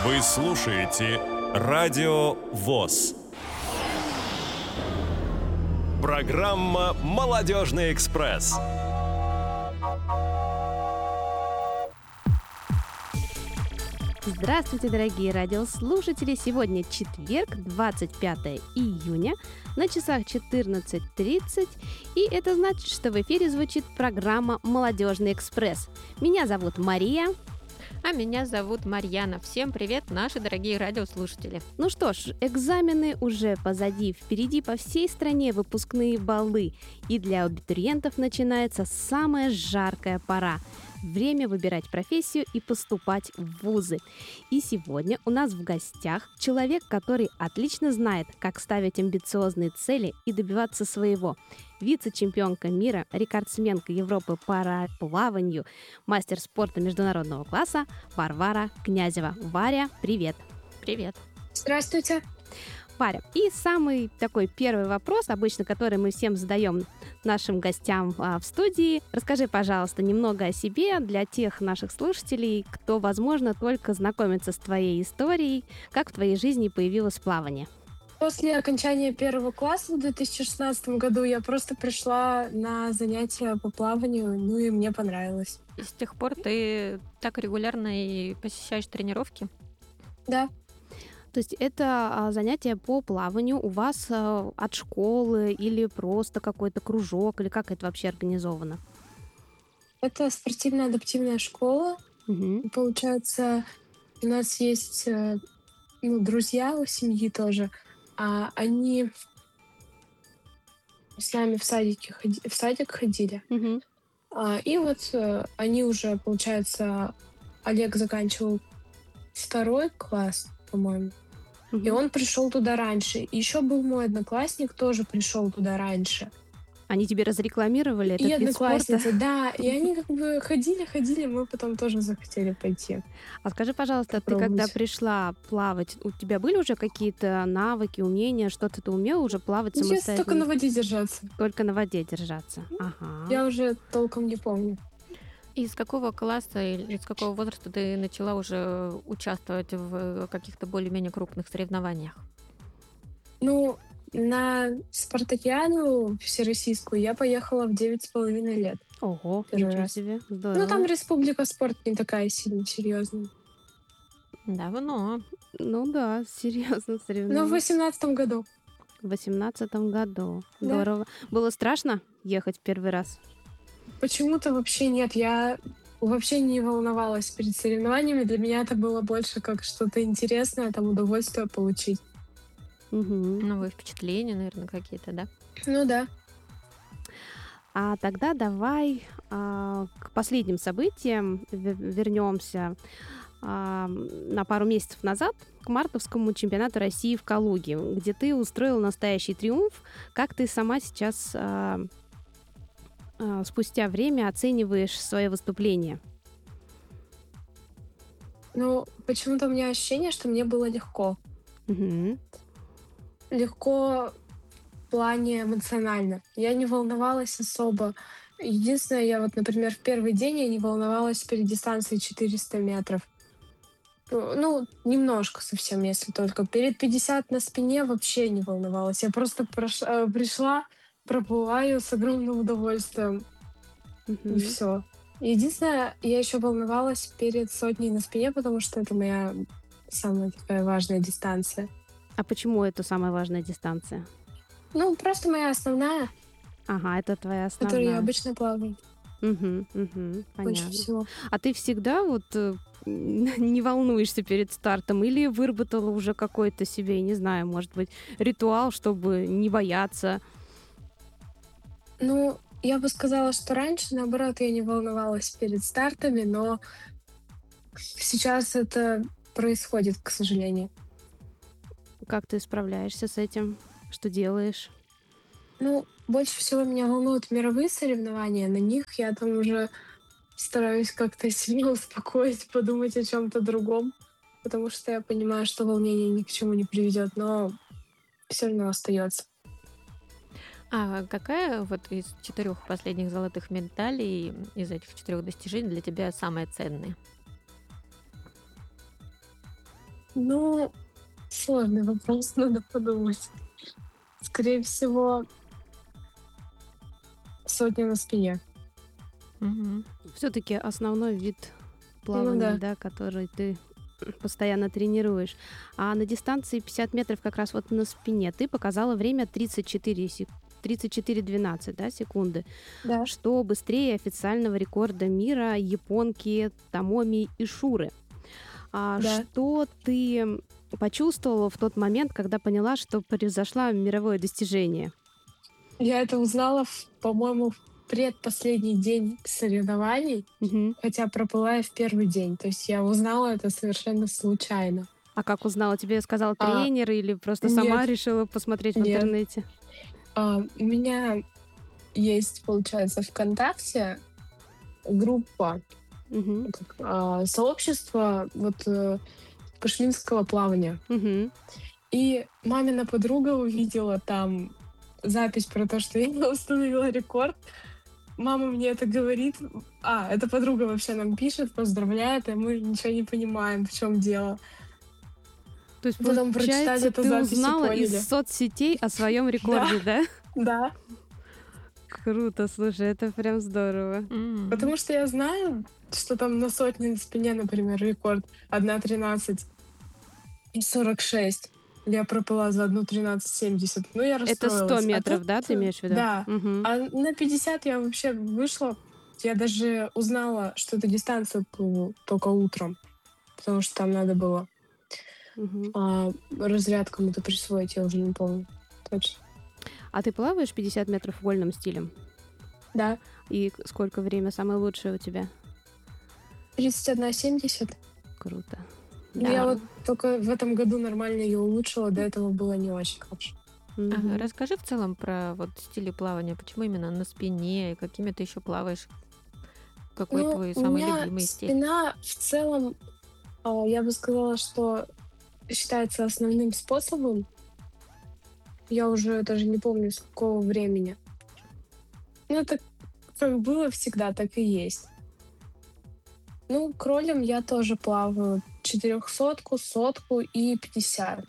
Вы слушаете Радио ВОС. Программа «Молодежный экспресс». Здравствуйте, дорогие радиослушатели! Сегодня четверг, 25 июня, на часах 14:30, и это значит, что в эфире звучит программа «Молодежный экспресс». Меня зовут Мария. А меня зовут Марьяна. Всем привет, наши дорогие радиослушатели. Ну что ж, экзамены уже позади. Впереди по всей стране выпускные баллы. И для абитуриентов начинается самая жаркая пора. Время выбирать профессию и поступать в вузы. И сегодня у нас в гостях человек, который отлично знает, как ставить амбициозные цели и добиваться своего. Вице-чемпионка мира, рекордсменка Европы по плаванию, мастер спорта международного класса Варвара Князева. Варя, привет! Привет! Здравствуйте! Варя, и самый такой первый вопрос, обычно, который мы всем задаем нашим гостям в студии. Расскажи, пожалуйста, немного о себе для тех наших слушателей, кто, возможно, только знакомится с твоей историей, как в твоей жизни появилось плавание. После окончания первого класса в 2016 году я просто пришла на занятия по плаванию, ну и мне понравилось. И с тех пор ты так регулярно и посещаешь тренировки? Да. То есть это занятие по плаванию у вас от школы или просто какой-то кружок, или как это вообще организовано? Это спортивно-адаптивная школа. Угу. Получается, у нас есть друзья у семьи тоже. Они с нами в садик ходили. Угу. И вот они уже, получается, Олег заканчивал 2 класс, по-моему. И он пришел туда раньше. И еще был мой одноклассник, тоже пришел туда раньше. Они тебе разрекламировали этот и вид спорта? одноклассницы, да. И они как бы ходили, мы потом тоже захотели пойти. А скажи, пожалуйста, ты когда пришла плавать, у тебя были уже какие-то навыки, умения, что-то ты умела уже плавать самостоятельно? Только на воде держаться. Только на воде держаться. Ага. Я уже толком не помню. И с какого класса или с какого возраста ты начала уже участвовать в каких-то более-менее крупных соревнованиях? На спартакиаду всероссийскую я поехала в 9,5 лет. Ого, Первый ничего раз. себе, здорово. Там Республика спорт не такая сильно серьезная. Давно. Ну да, серьезно В соревнования. 18 году. В 18 году. Да. Здорово. Было страшно ехать первый раз? Почему-то вообще нет. Я вообще не волновалась перед соревнованиями. Для меня это было больше как что-то интересное, там удовольствие получить. Угу. Новые впечатления, наверное, какие-то, да? Ну да. А тогда давай к последним событиям вернемся на пару месяцев назад, к мартовскому чемпионату России в Калуге, где ты устроила настоящий триумф. Как ты сама сейчас спустя время оцениваешь свое выступление? Почему-то у меня ощущение, что мне было легко. Угу. Легко в плане эмоционально. Я не волновалась особо. Единственное, я например, в первый день я не волновалась перед дистанцией 400 метров. Немножко совсем, если только. Перед 50 на спине вообще не волновалась. Я просто пришла, проплываю с огромным удовольствием. И все. Единственное, я еще волновалась перед 100 на спине, потому что это моя самая такая важная дистанция. А почему это самая важная дистанция? Просто моя основная. Ага, это твоя основная. Которую я обычно плаваю. Угу, Больше понятно. всего. А ты всегда не волнуешься перед стартом или выработала уже какой-то себе, не знаю, может быть, ритуал, чтобы не бояться? Я бы сказала, что раньше, наоборот, я не волновалась перед стартами, но сейчас это происходит, к сожалению. Как ты справляешься с этим? Что делаешь? Больше всего меня волнуют мировые соревнования. На них я там уже стараюсь как-то себя успокоить, подумать о чем-то другом, потому что я понимаю, что волнение ни к чему не приведет, но все равно остается. А какая из 4 последних золотых медалей, из этих 4 достижений для тебя самая ценная? Ну, сложный вопрос, надо подумать. Скорее всего, сотня на спине. Мгм. Все-таки основной вид Ну плавания, да. да, который ты постоянно тренируешь. А на дистанции 50 метров как раз вот на спине ты показала время 34,12, да, секунды, Да. что быстрее официального рекорда мира японки Томоми Ишуры. А Да. что ты почувствовала в тот момент, когда поняла, что произошло мировое достижение? Я это узнала, по-моему, в предпоследний день соревнований, Мгм. хотя проплыла я в первый день. То есть я узнала это совершенно случайно. А как узнала? Тебе сказал А, тренер или просто сама нет, решила посмотреть в нет. интернете? У меня есть, получается, ВКонтакте группа, Мгм. сообщество пашминского плавания. Мгм. И мамина подруга увидела там запись про то, что я установила рекорд. Мама мне это говорит. Эта подруга вообще нам пишет, поздравляет, и мы ничего не понимаем, в чем дело. То есть, Потом прочитали получается, эту ты запись и узнала поняли. из соцсетей о своем рекорде, да? Да, Круто, слушай, это прям здорово. М. потому что я знаю, что там на сотне на спине, например, рекорд 1:13:46. Я проплыла за 1:13:70. Ну, я Это 100 расстроилась. метров, да, ты имеешь в виду? Да. Мгм. А на 50 я вообще вышла. Я даже узнала, что эту дистанцию плыву только утром, потому что там надо было Мгм. разряд кому-то присвоить, я уже не помню точно. А ты плаваешь 50 метров вольным стилем? Да, И сколько время самое лучшее у тебя? 31:70. Круто. Ну, я Да. вот только в этом году нормально ее улучшила, до этого было не очень хорошо. Мгм. Расскажи в целом про вот стили плавания. Почему именно на спине? И какими ты еще плаваешь? Какой Ну, твой у самый меня любимый стиль? спина в целом, я бы сказала, что считается основным способом. Я уже даже не помню, с какого времени. Ну, это как было всегда, так и есть. Ну, кролем я тоже плаваю 400, 100 и 50.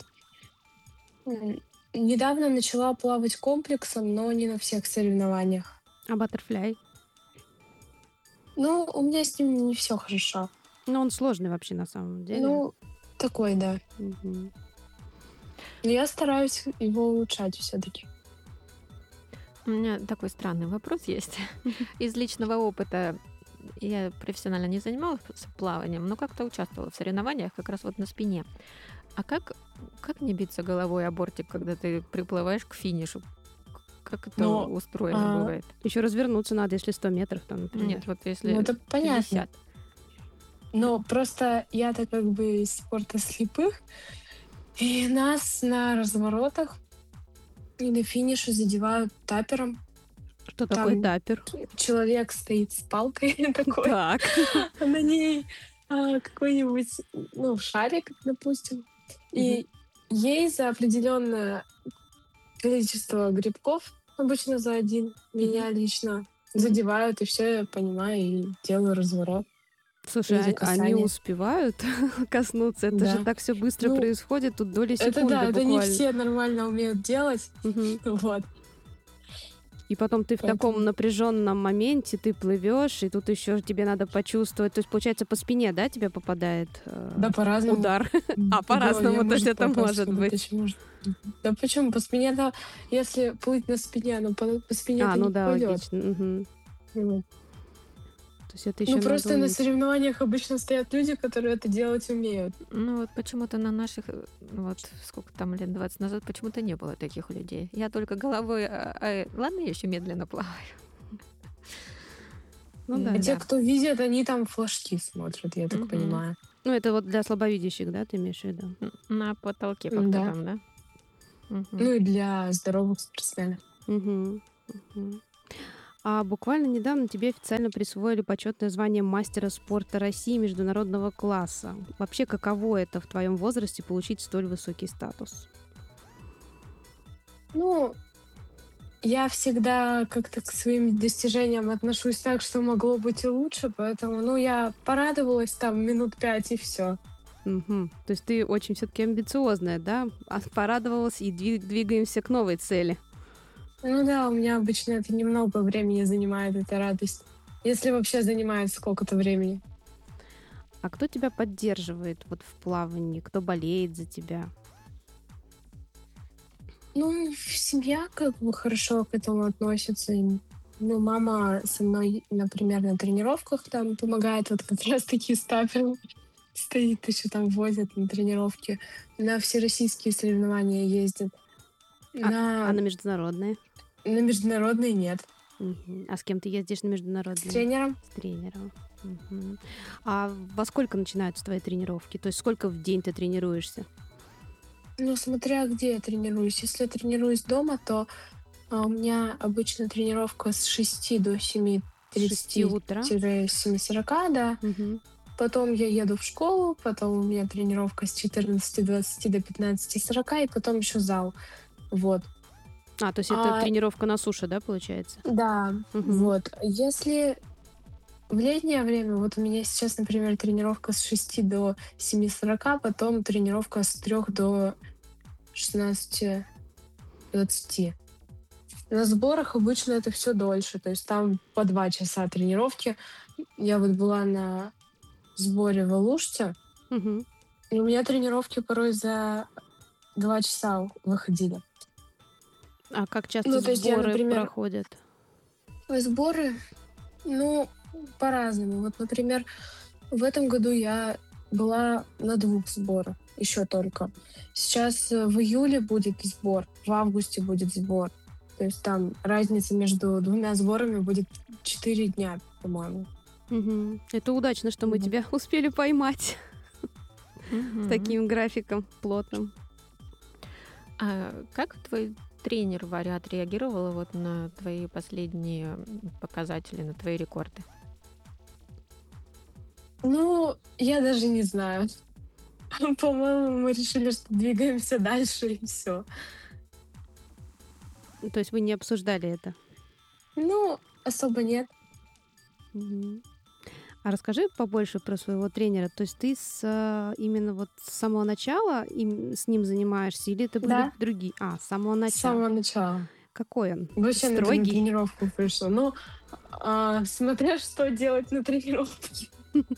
Недавно начала плавать комплексом, но не на всех соревнованиях. А баттерфляй? Ну, у меня с ним не все хорошо. Ну, он сложный вообще на самом деле. Ну, такой, да. Мгм. Но я стараюсь его улучшать все-таки. У меня такой странный вопрос есть. Из личного опыта я профессионально не занималась плаванием, но как-то участвовала в соревнованиях как раз вот на спине. А как не биться головой о бортик, когда ты приплываешь к финишу? Как это Но, устроено а, бывает? Еще развернуться надо, если 100 метров, там, например. Нет, вот Ну, если это понятно. 50. Но просто я-то как бы из спорта слепых, и нас на разворотах и на финише задевают тапером. Что такое Там тапер? человек стоит с палкой такой, Так. а на ней какой-нибудь, шарик, допустим. И ей за определенное количество грибков, обычно за один, меня лично задевают, и все, я понимаю, и делаю разворот. Слушай, Или они касание. успевают коснуться? Это же Да. так все быстро Ну, происходит, тут доли Это секунды да, это не буквально. все нормально умеют делать. Мгм. Вот. И потом ты в таком Поэтому- напряженном моменте, ты плывешь, и тут еще тебе надо почувствовать. То есть, получается, по спине, да, тебе попадает Да, по-разному. удар? По по-разному, голове то есть это попасть, может ну, быть. почему ж- Да почему? По спине, да, если плыть на спине, по спине А, это ну не да, пойдет. логично. Мгм. То есть это еще Ну, просто надо на уметь. соревнованиях обычно стоят люди, которые это делать умеют. Ну вот почему-то на наших, вот сколько там лет 20 назад, почему-то не было таких людей. Я только головой, ладно, я еще медленно плаваю. Ну да. А те, Да. кто видит, они там флажки смотрят, я так Мгм. понимаю. Ну, это вот для слабовидящих, да, ты имеешь в виду? На потолке как-то Да. там, да? Мгм. Ну и для здоровых спортсменов. Мгм. Мгм. А буквально недавно тебе официально присвоили почетное звание мастера спорта России международного класса. Вообще, каково это в твоем возрасте получить столь высокий статус? Ну, я всегда как-то к своим достижениям отношусь так, что могло быть и лучше, поэтому, я порадовалась там минут 5 и все. Мгм. То есть ты очень все-таки амбициозная, да? Порадовалась и двигаемся к новой цели. Ну да, у меня обычно это немного времени занимает, эта радость. Если вообще занимает сколько-то времени. А кто тебя поддерживает вот в плавании? Кто болеет за тебя? Ну, семья как бы хорошо к этому относится. Ну, мама со мной, например, на тренировках там помогает, вот как раз таки стапель стоит, еще там возят на тренировки. На всероссийские соревнования ездит. А На, на международные? на международные нет. Мгм. А с кем ты ездишь на С международные? тренером. С тренером. Мгм. А во сколько начинаются твои тренировки? То есть сколько в день ты тренируешься? Ну, смотря где я тренируюсь. Если я тренируюсь дома, то у меня обычно тренировка с 6 до С 6 утра? 7:30-7:40, да. Мгм. Потом я еду в школу, потом у меня тренировка с 14:20 до 15:40, и потом еще зал. Вот. А, то есть это А, тренировка на суше, да, получается? да, Мгм. вот. Если в летнее время, вот у меня сейчас, например, тренировка с 6 до 7:40, потом тренировка с 3 до 16:20. На сборах обычно это все дольше, то есть там по 2 часа тренировки. Я вот была на сборе в Алуште, Мгм. и у меня тренировки порой за 2 часа выходили. А как часто Ну, то есть я, сборы например, проходят? сборы, ну, по-разному. Вот, например, в этом году я была на 2 сборах, еще только. Сейчас в июле будет сбор, в августе будет сбор. То есть там разница между 2 сборами будет 4 дня, по-моему. Мгм. Это удачно, что мы Вот. тебя успели поймать с Мгм. таким графиком плотным. А как твой тренер Варя отреагировала вот на твои последние показатели, на твои рекорды? Ну, я даже не знаю. По-моему, мы решили, что двигаемся дальше, и все. То есть вы не обсуждали это? Ну, особо нет. Мгм. А расскажи побольше про своего тренера. То есть ты именно вот с самого начала с ним занимаешься, или это были Да, другие? А, с самого с начала. самого начала. Какой он? Вообще на Строгий? тренировку пришла. Ну, смотря что делать на тренировке.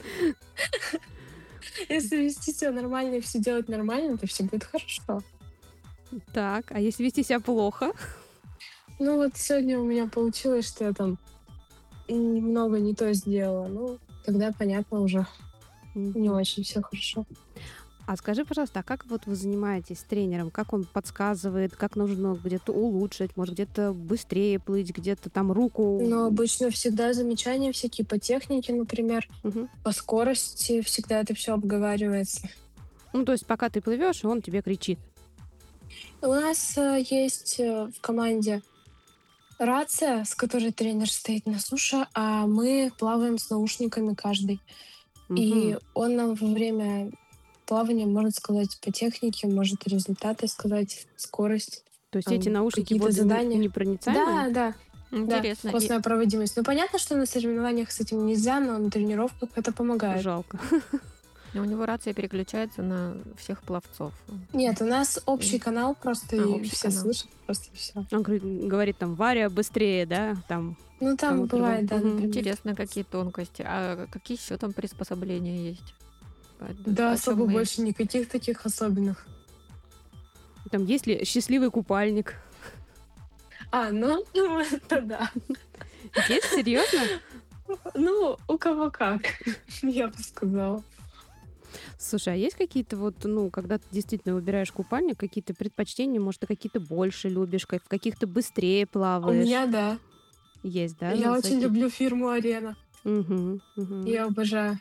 Если вести себя нормально и все делать нормально, то все будет хорошо. Так, а если вести себя плохо? Ну вот сегодня у меня получилось, что я там немного не то сделала. Ну, тогда понятно уже, не Мгм. очень все хорошо. А скажи, пожалуйста, а как вот вы занимаетесь с тренером? Как он подсказывает, как нужно где-то улучшить, может, где-то быстрее плыть, где-то там руку... Но обычно всегда замечания всякие по технике, например, Мгм. по скорости, всегда это все обговаривается. Ну, то есть пока ты плывешь, он тебе кричит. У нас есть в команде рация, с которой тренер стоит на суше, а мы плаваем с наушниками каждый. И Мгм. он нам во время плавания может сказать по технике, может результаты сказать, скорость, То есть эти там, наушники какие-то задания. водонепроницаемые? Да, Интересно. костная проводимость. Ну, понятно, что на соревнованиях с этим нельзя, но на тренировках это помогает. Жалко. У него рация переключается на всех пловцов. Нет, у нас общий канал просто, и общий все канал. слышат просто все. Он говорит там, Варя, быстрее, да? Там Ну, там кому-то бывает, да, другому. например. Интересно, какие тонкости. А какие еще там приспособления есть? Да, О особо чём мы- больше никаких таких особенных. Там есть ли счастливый купальник? Ну, это да. Есть? Серьезно? Ну, у кого как, я бы сказала. Слушай, а есть какие-то вот, ну, когда ты действительно выбираешь купальник, какие-то предпочтения, может, ты какие-то больше любишь, в каких-то быстрее У плаваешь? меня, да. Есть, да? Я ну, очень люблю фирму Арена. Мгм, мгм. Я обожаю.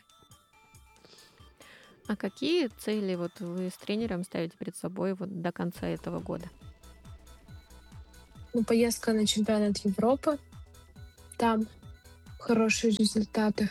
А какие цели вот вы с тренером ставите перед собой вот до конца этого года? Ну, поездка на чемпионат Европы. Там хорошие результаты.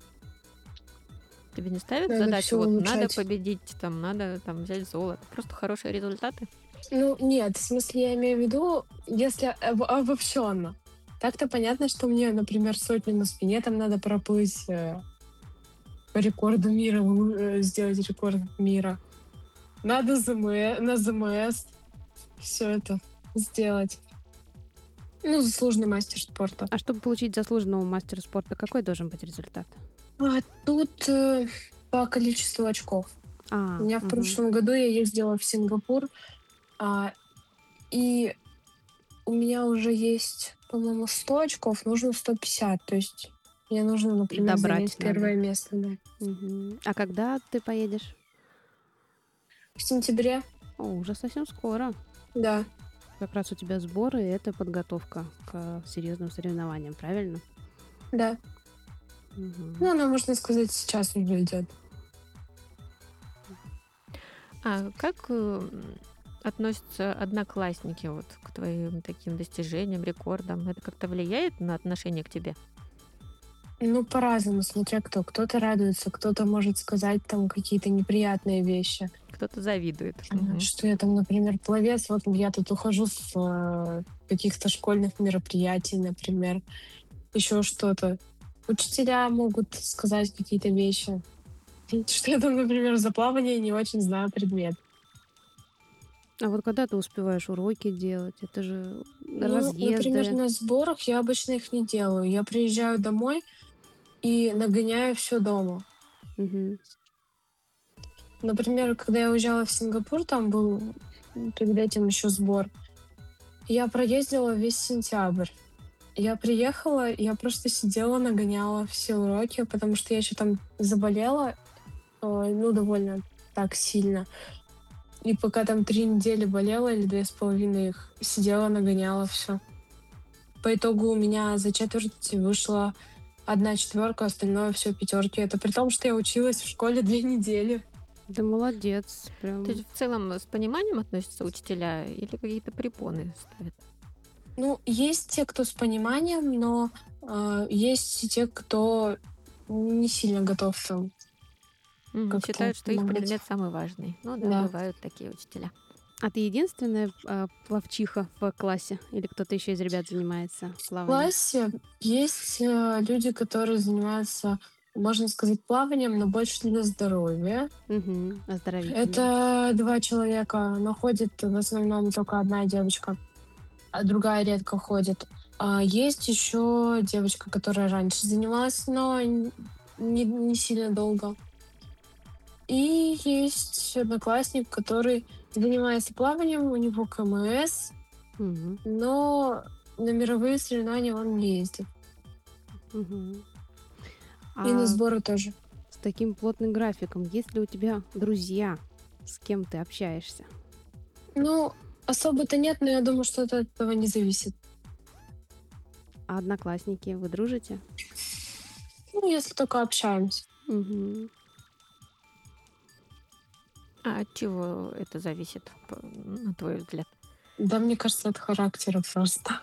Тебе не ставят Надо задачу, всё вот надо улучшать. победить, там, надо там взять золото? Просто хорошие результаты? Ну, нет, в смысле, я имею в виду, если обобщенно. Так-то понятно, что мне, например, 100 на спине там надо проплыть. по рекорду мира сделать рекорд мира. Надо на ЗМС все это сделать. Ну, заслуженный мастер спорта. А чтобы получить заслуженного мастера спорта, какой должен быть результат? А тут по количеству очков. У меня в прошлом году я ездила в Сингапур, и у меня уже есть, по-моему, 100 очков, нужно 150. То есть мне нужно, например, Добрать занять первое место. Да. А когда ты поедешь? В сентябре, Уже совсем скоро. да. Как раз у тебя сборы, и это подготовка к серьезным соревнованиям, правильно? Да. Ну, она, можно сказать, сейчас уже идет. А как относятся одноклассники вот к твоим таким достижениям, рекордам? Это как-то влияет на отношение к тебе? Ну, по-разному, смотря кто. Кто-то радуется, кто-то может сказать там какие-то неприятные вещи. Кто-то завидует. Что я там, например, пловец, вот я тут ухожу с каких-то школьных мероприятий, например, еще что-то. Учителя могут сказать какие-то вещи. Что я там, например, за плавание не очень знаю предмет. А вот когда ты успеваешь уроки делать? Это же Ну, разъезды. например, на сборах я обычно их не делаю. Я приезжаю домой и нагоняю все дома. Мгм. Например, когда я уезжала в Сингапур, там был перед этим еще сбор. Я проездила весь сентябрь. Я приехала, я просто сидела, нагоняла все уроки, потому что я еще там заболела, ну, довольно так сильно. И пока там 3 недели болела, или 2,5 их, сидела, нагоняла все. По итогу у меня за четверть вышла 1 четверка, остальное все 5. Это при том, что я училась в школе 2 недели. Да молодец. Прям. То есть в целом с пониманием относятся учителя или какие-то препоны ставят? Ну, есть те, кто с пониманием, но есть и те, кто не сильно готов там. Как-то Считают, что их помогать. предмет самый важный. Ну да, Да. бывают такие учителя. А ты единственная пловчиха в классе? Или кто-то еще из ребят занимается В плаванием? классе есть люди, которые занимаются, можно сказать, плаванием, но больше для здоровья. Оздоровительным. Это 2 человека, но ходит в основном только одна девочка, а другая редко ходит. А есть еще девочка, которая раньше занималась, но не сильно долго. И есть одноклассник, который занимается плаванием, у него КМС, Мгм. но на мировые соревнования он не ездит. Мгм. И на А сборы тоже. с таким плотным графиком, есть ли у тебя друзья, с кем ты общаешься? Ну, особо-то нет, но я думаю, что это от этого не зависит. А одноклассники, вы дружите? Ну, если только общаемся. Мгм. А от чего это зависит, на твой взгляд? Да, мне кажется, от характера просто.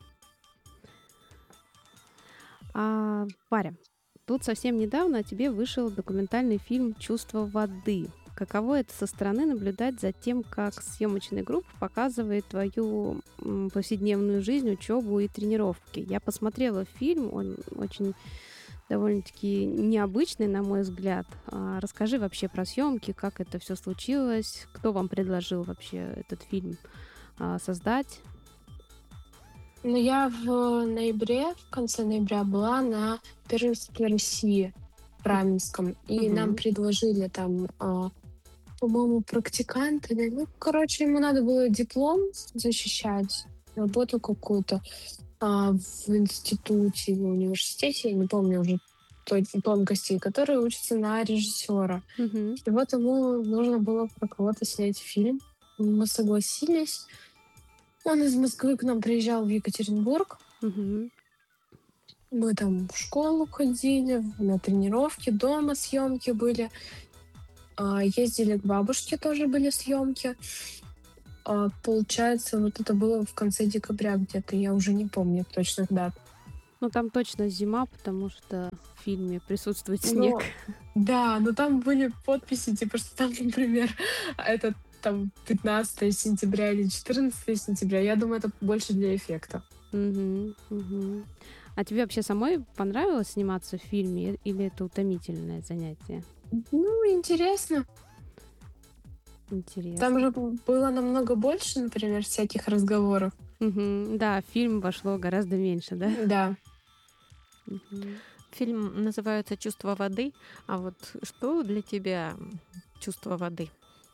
Варя, тут совсем недавно о тебе вышел документальный фильм «Чувство воды». Каково это со стороны наблюдать за тем, как съемочная группа показывает твою повседневную жизнь, учебу и тренировки? Я посмотрела фильм, он очень довольно-таки необычный, на мой взгляд. Расскажи вообще про съемки, как это все случилось, кто вам предложил вообще этот фильм создать? Но я в ноябре, в конце ноября была на первенстве России в Раменском. И Мгм. нам предложили там, по-моему, практиканты. Ну, короче, ему надо было диплом защищать, работу какую-то в институте, в университете, я не помню уже тонкостей, которые учатся на режиссера. Мгм. И вот ему нужно было про кого-то снять фильм. Мы согласились. Он из Москвы к нам приезжал в Екатеринбург. Мгм. Мы там в школу ходили, на тренировки, дома съемки были. Ездили к бабушке, тоже были съемки. Получается, вот это было в конце декабря где-то, я уже не помню точных дат. Ну, там точно зима, потому что в фильме присутствует Но, снег. да, но там были подписи, типа, что там, например, это там 15 сентября или 14 сентября. Я думаю, это больше для эффекта. Мгм, мгм. А тебе вообще самой понравилось сниматься в фильме или это утомительное занятие? Ну, интересно. Интересно. Там же было намного больше, например, всяких разговоров. Да, в фильм вошло гораздо меньше, да? Да. Мгм. Фильм называется «Чувство воды». А вот что для тебя чувство воды?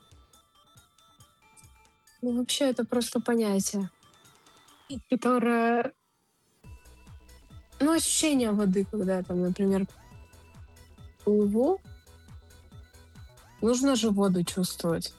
Ну, вообще, это просто понятие, которое... Ну, ощущение воды, когда я там, например, плыву, нужно же воду чувствовать.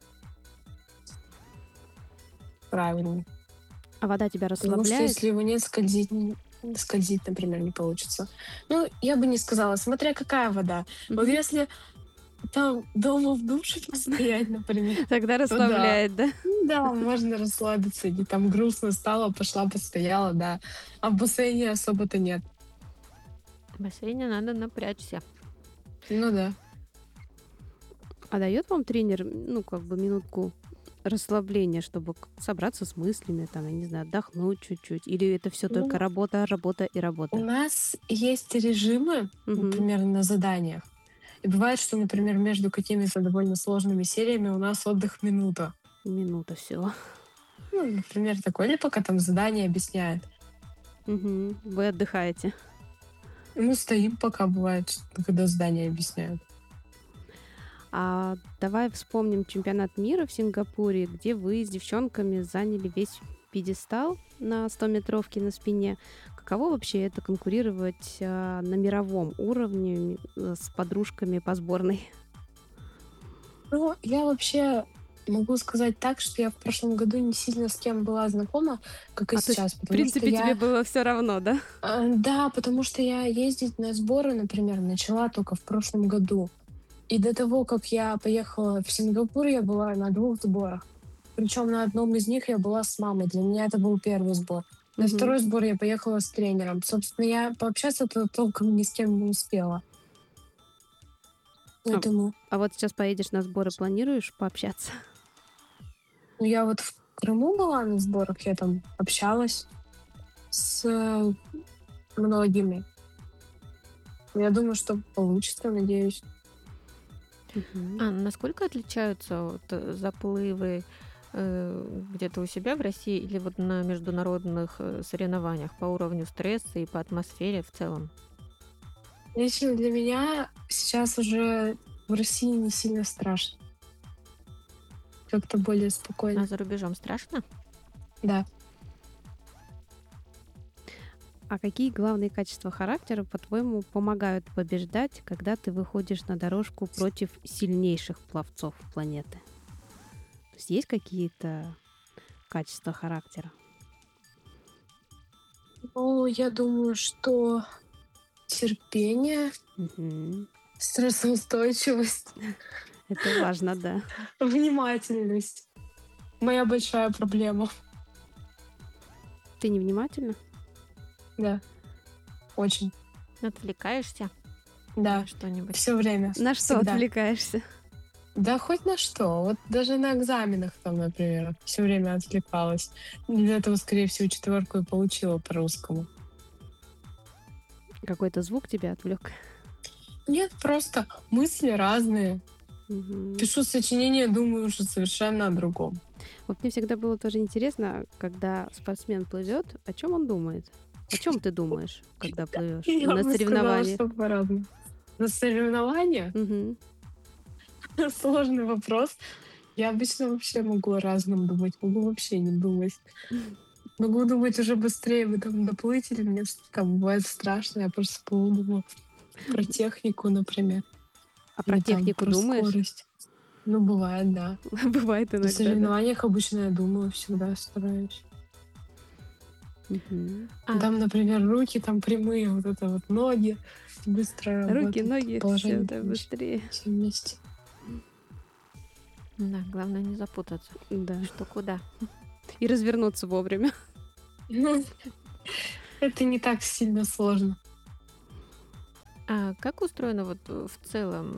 Правильно. А вода тебя Потому что расслабляет? если его нет, скользить, например, не получится. Ну, я бы не сказала, смотря какая вода. Вот Мгм. если там дома в душе постоять, например, Тогда то да. расслабляет, да? Да, можно расслабиться. И там грустно стало, пошла, постояла, да. А в бассейне особо-то нет. В бассейне надо напрячься. Ну да. А дает вам тренер, ну, как бы минутку расслабления, чтобы собраться с мыслями, там, я не знаю, отдохнуть чуть-чуть? Или это все только Ну, работа, работа и у работа? нас есть режимы, Мгм. например, на заданиях. И бывает, что, например, между какими-то довольно сложными сериями у нас отдых минута. Минута всего. Ну, например, такой, или пока там задание объясняет. Вы отдыхаете. Мы стоим, пока бывает, когда задание объясняют. А давай вспомним чемпионат мира в Сингапуре, где вы с девчонками заняли весь пьедестал на 100-метровке на спине. Каково вообще это конкурировать на мировом уровне с подружками по сборной? Ну, я вообще могу сказать так, что я в прошлом году не сильно с кем была знакома, как и То есть, сейчас, в потому что принципе, тебе я... было все равно, да? Да, потому что я ездить на сборы, например, начала только в прошлом году. И до того, как я поехала в Сингапур, я была на 2 сборах. Причем на одном из них я была с мамой. Для меня это был первый сбор. На Мгм. второй сбор я поехала с тренером. Собственно, я пообщаться-то толком ни с кем не успела. А, Поэтому а вот сейчас поедешь на сборы, планируешь пообщаться? ну, я вот в Крыму была на сборах, я там общалась с многими. Я думаю, что получится, надеюсь. Мгм. А насколько отличаются вот, заплывы где-то у себя в России или вот на международных соревнованиях по уровню стресса и по атмосфере в целом? Лично для меня сейчас уже в России не сильно страшно. Как-то более А спокойно. за рубежом страшно? Да. А какие главные качества характера, по-твоему, помогают побеждать, когда ты выходишь на дорожку против сильнейших пловцов планеты? То есть какие-то качества характера? Ну, я думаю, что терпение, Мгм. стрессоустойчивость, Это важно, да. внимательность. Моя большая проблема. Ты невнимательна? Да, очень. Отвлекаешься Да, на что-нибудь? все время. На что Всегда. отвлекаешься? Да хоть на что. Вот даже на экзаменах там, например, все время отвлекалась. Из-за этого, скорее всего, 4 и получила по русскому. Какой-то звук тебя отвлек? Нет, просто мысли разные. Мгм. Пишу сочинение, думаю уже совершенно о другом. Вот мне всегда было тоже интересно, когда спортсмен плывет, о чем он думает? О чем ты думаешь, когда плывешь Я на бы сказала, соревнованиях? что по-разному. На соревнования Мгм. сложный вопрос. Я обычно вообще могу о разном думать, могу вообще не думать. Могу думать уже быстрее бы там доплыть, или мне там бывает страшно, я просто думаю про технику, например, А про или там технику про думаешь? скорость. Ну, бывает, да. Бывает На иногда, да. соревнованиях обычно я думаю, всегда стараюсь. Мгм. А, Там, например, руки там прямые, вот это вот ноги быстро Руки, работают, ноги, все положение да, быстрее. все вместе. да, главное не запутаться. Да. Что куда? И развернуться вовремя. Ну, это не так сильно сложно. А как устроены вот в целом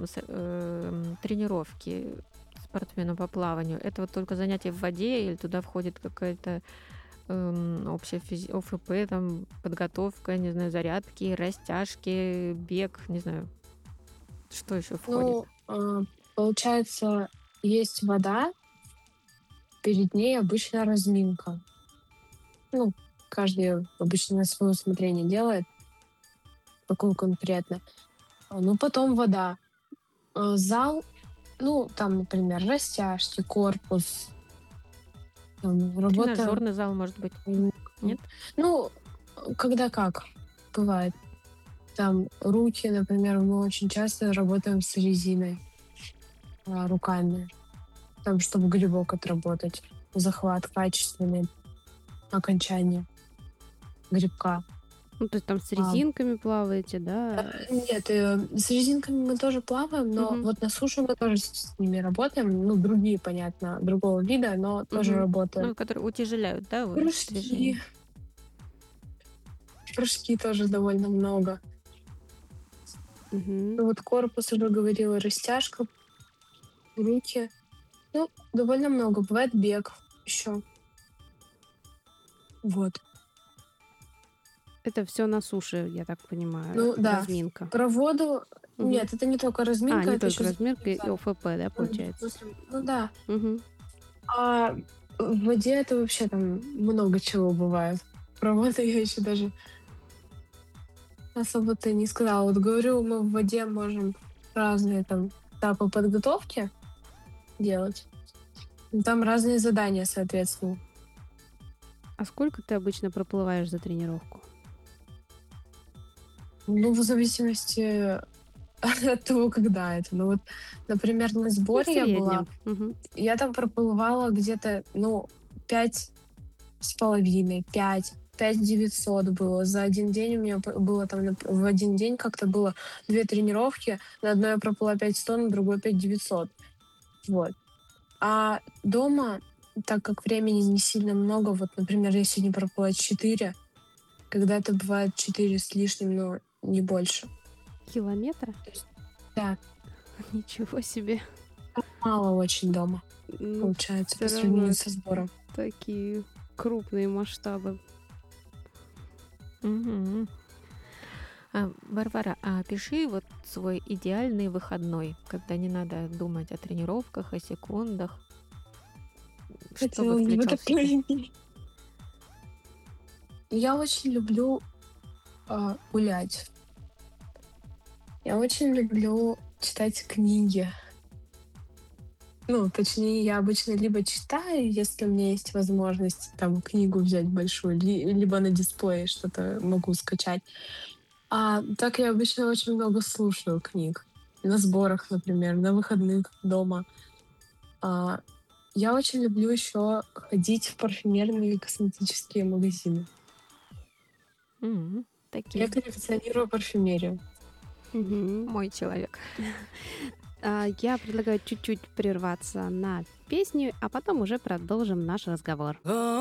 тренировки спортсмена по плаванию? Это вот только занятие в воде или туда входит какая-то общая ОФП, там, подготовка, не знаю, зарядки, растяжки, бег, не знаю, что еще входит? Получается, есть вода, перед ней обычно разминка. Ну, каждый обычно на свое усмотрение делает, какую конкретно. Потом вода. Зал, там, например, растяжки, корпус, работа. Тренажерный зал, может быть. Нет? Когда как бывает. Там руки, например, мы очень часто работаем с резиной руками, там, чтобы грибок отработать, захват качественный, окончание грибка. То есть там с резинками плаваете, да? Нет, с резинками мы тоже плаваем, но вот на суше мы тоже с ними работаем. Другие, понятно, другого вида, но тоже работаем. Которые утяжеляют, да? Прыжки тоже довольно много. Корпус уже говорила, растяжка, руки. Довольно много. Бывает бег еще. Вот. Это все на суше, я так понимаю. Да. Разминка. Про воду. Нет, это не только разминка. Не только разминка и ОФП, да, получается? Да. А в воде это вообще там много чего бывает. Про воду я еще даже особо-то не сказала. Вот говорю, мы в воде можем разные там этапы подготовки делать. Там разные задания, соответственно. А сколько ты обычно проплываешь за тренировку? В зависимости от того, когда это. Например, на сборе я была. Я там проплывала где-то, 5,5, 5,900 было. За один день у меня было там, в один день как-то было 2 тренировки. На одной я проплыла 5,100, на другой 5,900. Вот. А дома, так как времени не сильно много, например, я сегодня проплыла 4, когда-то бывает 4 с лишним, но не больше. Километра? Да. Ничего себе. Мало очень дома, получается, по сравнению со сбором. Такие крупные масштабы. Варвара, опиши свой идеальный выходной, когда не надо думать о тренировках, о секундах. Что бы включал в себя? Я очень люблю гулять. Я очень люблю читать книги. Точнее, я обычно либо читаю, если у меня есть возможность там книгу взять большую, либо на дисплее что-то могу скачать. А так я обычно очень много слушаю книг. На сборах, например, на выходных дома. Я очень люблю еще ходить в парфюмерные косметические магазины. Я коллекционирую парфюмерию. Мой человек. Я предлагаю чуть-чуть прерваться на песню, а потом уже продолжим наш разговор.